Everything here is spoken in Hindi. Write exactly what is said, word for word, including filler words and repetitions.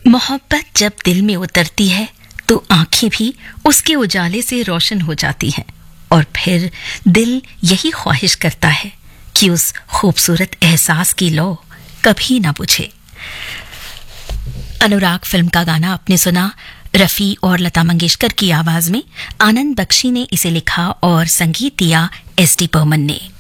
मोहब्बत जब दिल में उतरती है तो आंखें भी उसके उजाले से रोशन हो जाती हैं और फिर दिल यही ख्वाहिश करता है कि उस खूबसूरत एहसास की लौ कभी ना बुझे। अनुराग फिल्म का गाना आपने सुना रफी और लता मंगेशकर की आवाज में। आनंद बख्शी ने इसे लिखा और संगीत दिया एस डी बर्मन ने।